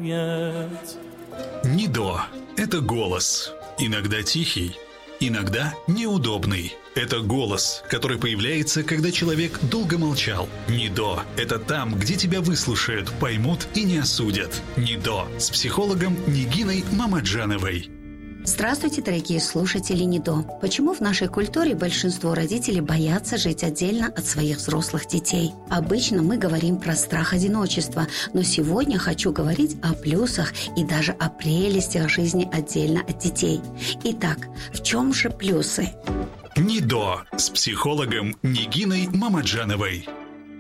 رویت. НИДО – это голос. Иногда тихий, иногда неудобный. Это голос, который появляется, когда человек долго молчал. НИДО – это там, где тебя выслушают, поймут и не осудят. НИДО с психологом Нигиной Мамаджановой. Здравствуйте, дорогие слушатели НИДО. Почему в нашей культуре большинство родителей боятся жить отдельно от своих взрослых детей? Обычно мы говорим про страх одиночества, но сегодня хочу говорить о плюсах и даже о прелестях жизни отдельно от детей. Итак, в чем же плюсы? НИДО с психологом Нигиной Мамаджановой.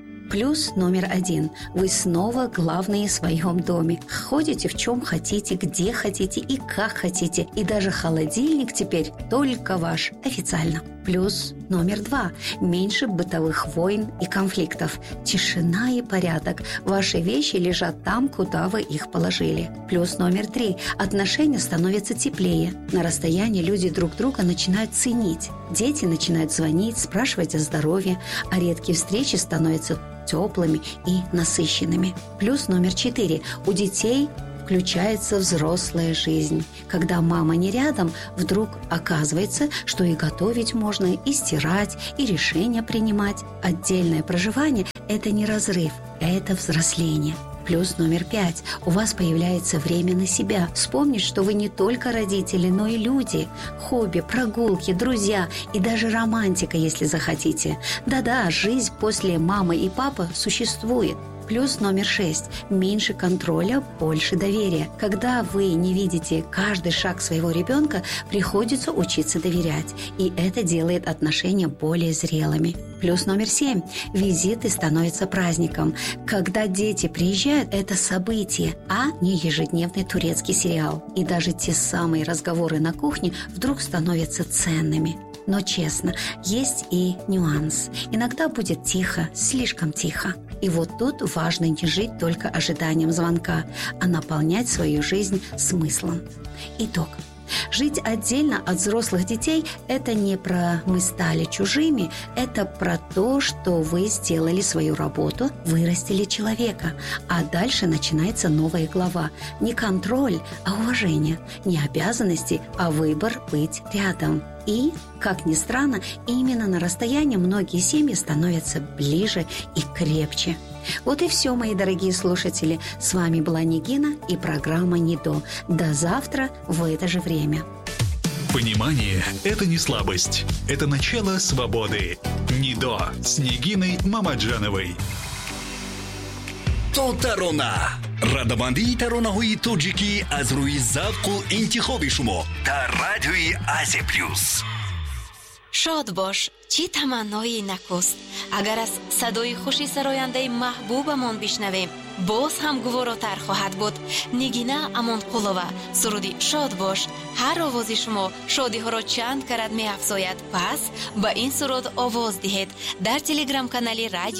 Плюс номер 1. Вы снова главные в своем доме. Ходите в чем хотите, где хотите и как хотите. И даже холодильник теперь только ваш, официально. Плюс номер 2. Меньше бытовых войн и конфликтов. Тишина и порядок. Ваши вещи лежат там, куда вы их положили. Плюс номер 3. Отношения становятся теплее. На расстоянии люди друг друга начинают ценить. Дети начинают звонить, спрашивать о здоровье, а редкие встречи становятся теплыми и насыщенными. Плюс номер 4. У детей включается взрослая жизнь. Когда мама не рядом, вдруг оказывается, что и готовить можно, и стирать, и решения принимать. Отдельное проживание – это не разрыв, это взросление. Плюс номер 5. У вас появляется время на себя. Вспомнить, что вы не только родители, но и люди. Хобби, прогулки, друзья и даже романтика, если захотите. Да-да, жизнь после мамы и папы существует. Плюс номер 6. Меньше контроля, больше доверия. Когда вы не видите каждый шаг своего ребенка, приходится учиться доверять. И это делает отношения более зрелыми. Плюс номер 7. Визиты становятся праздником. Когда дети приезжают, это событие, а не ежедневный турецкий сериал. И даже те самые разговоры на кухне вдруг становятся ценными. Но честно, есть и нюанс. Иногда будет тихо, слишком тихо. И вот тут важно не жить только ожиданием звонка, а наполнять свою жизнь смыслом. Итог. Жить отдельно от взрослых детей – это не про «мы стали чужими», это про то, что вы сделали свою работу, вырастили человека, а дальше начинается новая глава. Не контроль, а уважение, не обязанности, а выбор быть рядом. И, как ни странно, именно на расстоянии многие семьи становятся ближе и крепче. Вот и все, мои дорогие слушатели. С вами была Нигина и программа НИДО. До завтра в это же время. Понимание – это не слабость. Это начало свободы. НИДО с Нигиной Мамаджановой. Тотарона. радабандии таронаҳои тоҷикӣ аз рӯи завқу интихоби шумо дар радиои Азия Плюс. шод бош, чӣ таманнои накуст. агар аз садои хуши сарояндаи маҳбубамон бишнавем, боз ҳам гуворотар хоҳад буд. нигина амонқулова, суруди шод бош. ҳар овози шумо шодиҳоро чанд карат меафзояд. пас ба ин суруд овоз диҳед дар телеграм-канали радио